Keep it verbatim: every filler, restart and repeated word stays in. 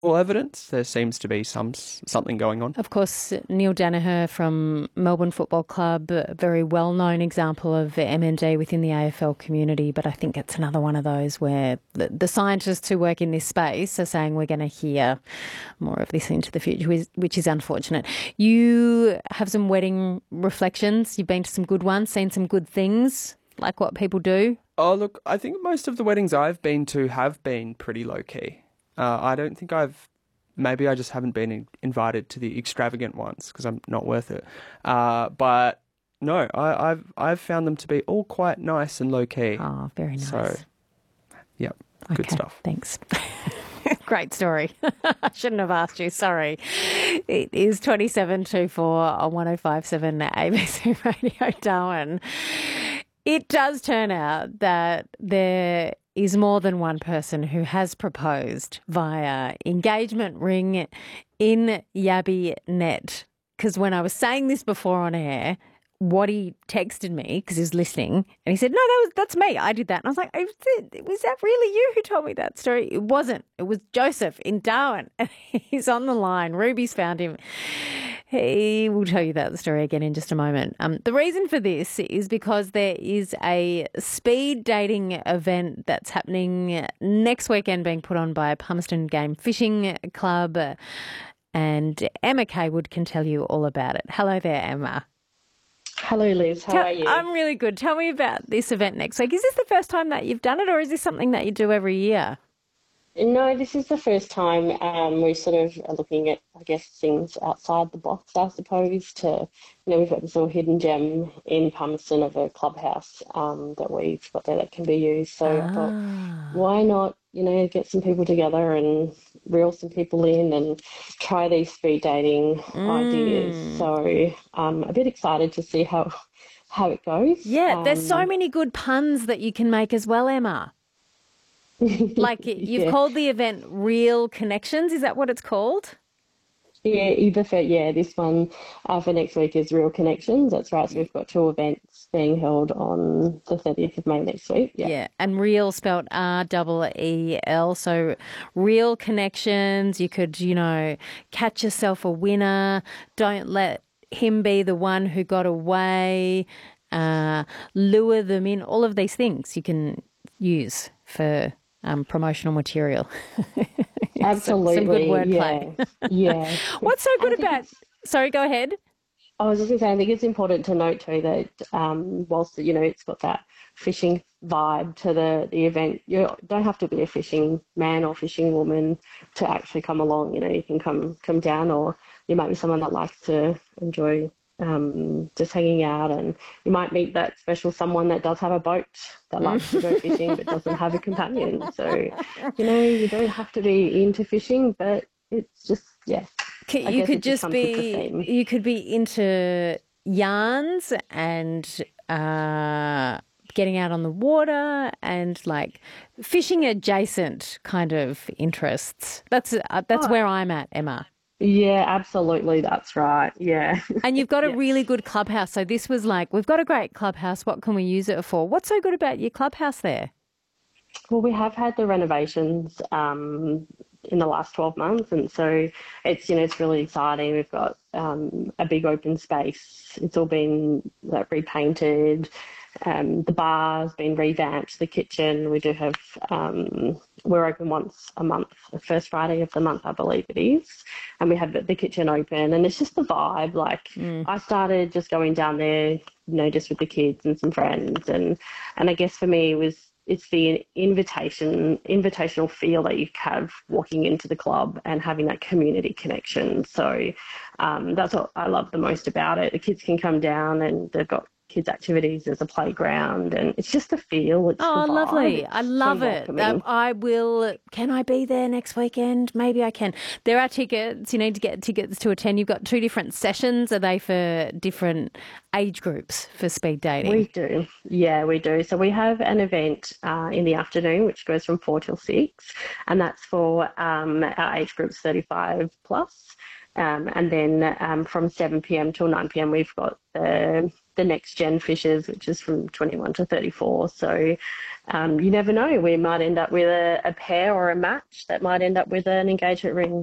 All evidence, there seems to be some something going on. Of course, Neil Danaher from Melbourne Football Club, a very well-known example of M N D within the A F L community, but I think it's another one of those where the, the scientists who work in this space are saying we're going to hear more of this into the future, which, which is unfortunate. You have some wedding reflections. You've been to some good ones, seen some good things, like what people do. Oh, look, I think most of the weddings I've been to have been pretty low-key. Uh, I don't think I've, maybe I just haven't been in, invited to the extravagant ones because I'm not worth it. Uh, but no, I, I've I've found them to be all quite nice and low key. Oh, very nice. So, yeah, okay, good stuff. Thanks. Great story. I shouldn't have asked you. Sorry. It is twenty-seven to four on one oh five point seven A B C Radio Darwin. It does turn out that there is more than one person who has proposed via engagement ring in Yabby Net. Because when I was saying this before on air, Waddy texted me because he was listening and he said, no, that was that's me. I did that. And I was like, was that really you who told me that story? It wasn't. It was Joseph in Darwin. And he's on the line. Ruby's found him. He will tell you that story again in just a moment. Um, the reason for this is because there is a speed dating event that's happening next weekend being put on by Palmerston Game Fishing Club, and Emma Kaywood can tell you all about it. Hello there, Emma. Hello, Liz. How tell, are you? I'm really good. Tell me about this event next week. Is this the first time that you've done it, or is this something that you do every year? No, this is the first time um, we sort of are looking at, I guess, things outside the box, I suppose, to, you know, we've got this little hidden gem in Palmerston of a clubhouse um, that we've got there that can be used. So ah. I thought, why not, you know, get some people together and reel some people in and try these speed dating mm. ideas. So I'm a bit excited to see how, how it goes. Yeah, um, there's so many good puns that you can make as well, Emma. Like you've yeah. called the event Real Connections. Is that what it's called? Yeah, either for, yeah, this one uh, for next week is Real Connections. That's right. So we've got two events being held on the thirtieth of May next week. Yeah. Yeah, and real spelled R E E L. So Real Connections. You could, you know, catch yourself a winner. Don't let him be the one who got away. Uh, lure them in. All of these things you can use for Um, promotional material. Absolutely. Some good wordplay. Yeah. yeah. What's so good about... Sorry, go ahead. I was just going to say, I think it's important to note too that um, whilst, you know, it's got that fishing vibe to the, the event, you don't have to be a fishing man or fishing woman to actually come along. You know, you can come, come down, or you might be someone that likes to enjoy Um, just hanging out, and you might meet that special someone that does have a boat that likes to go fishing but doesn't have a companion. So, you know, you don't have to be into fishing, but it's just, yeah. I you could just, just be, you could be into yarns and uh, getting out on the water and like fishing adjacent kind of interests. That's uh, that's oh. where I'm at, Emma. Yeah, absolutely. That's right. Yeah. And you've got a yeah. really good clubhouse. So this was like, we've got a great clubhouse. What can we use it for? What's so good about your clubhouse there? Well, we have had the renovations um, in the last twelve months. And so it's, you know, it's really exciting. We've got um, a big open space. It's all been like, repainted. Um, the bar's been revamped, the kitchen. We do have, um, we're open once a month, the first Friday of the month, I believe it is. And we have the kitchen open, and it's just the vibe. Like mm. I started just going down there, you know, just with the kids and some friends. And, and I guess for me it was, it's the invitation, invitational feel that you have walking into the club and having that community connection. So um, that's what I love the most about it. The kids can come down and they've got kids' activities, there's a playground, and it's just a feel. It's oh, lovely. It's I love so it. Um, I will, can I be there next weekend? Maybe I can. There are tickets. You need to get tickets to attend. You've got two different sessions. Are they for different age groups for speed dating? We do. Yeah, we do. So we have an event uh, in the afternoon, which goes from four till six, and that's for um, our age groups thirty-five plus. Um, and then um, from seven p.m. till nine p.m. we've got the the next gen fishers, which is from twenty-one to thirty-four. So um, you never know. We might end up with a, a pair or a match that might end up with an engagement ring.